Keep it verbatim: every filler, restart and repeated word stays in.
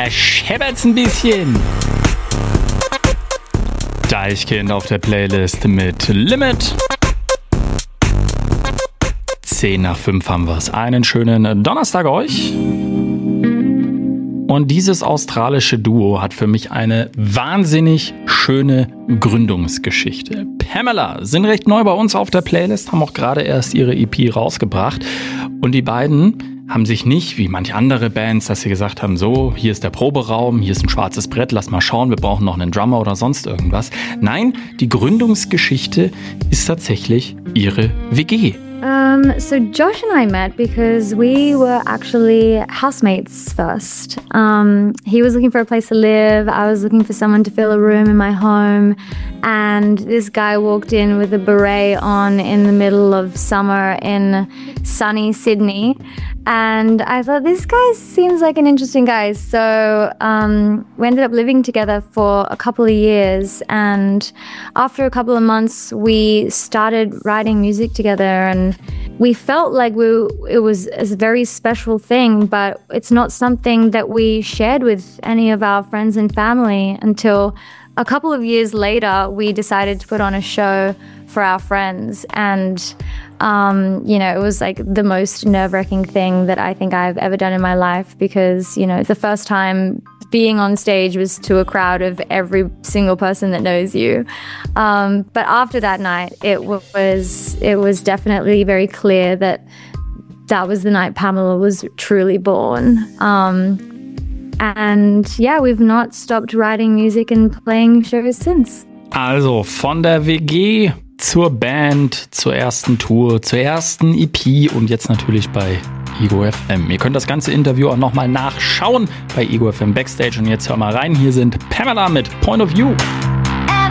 Da scheppert's ein bisschen. Deichkind auf der Playlist mit Limit. zehn nach fünf haben wir's. Einen schönen Donnerstag euch. Und dieses australische Duo hat für mich eine wahnsinnig schöne Gründungsgeschichte. Pamela sind recht neu bei uns auf der Playlist, haben auch gerade erst ihre E P rausgebracht. Und die beiden haben sich nicht, wie manche andere Bands, dass sie gesagt haben, so, hier ist der Proberaum, hier ist ein schwarzes Brett, lass mal schauen, wir brauchen noch einen Drummer oder sonst irgendwas. Nein, die Gründungsgeschichte ist tatsächlich ihre W G. Um, so Josh and I met because we were actually housemates first. Um, he was looking for a place to live. I was looking for someone to fill a room in my home. And this guy walked in with a beret on in the middle of summer in sunny Sydney. And I thought, this guy seems like an interesting guy. So um, we ended up living together for a couple of years. And after a couple of months, we started writing music together. And we felt like we it was a very special thing, but it's not something that we shared with any of our friends and family until a couple of years later, we decided to put on a show for our friends. And, um, you know, it was like the most nerve-wracking thing that I think I've ever done in my life because, you know, the first time being on stage was to a crowd of every single person that knows you. Um, but after that night, it was it was definitely very clear that that was the night Pamela was truly born. Um, and yeah, we've not stopped writing music and playing shows since. Also von der W G zur Band, zur ersten Tour, zur ersten E P und jetzt natürlich bei Ego F M. Ihr könnt das ganze Interview auch nochmal nachschauen bei Ego F M Backstage. Und jetzt hör mal rein, hier sind Pamela mit Point of View.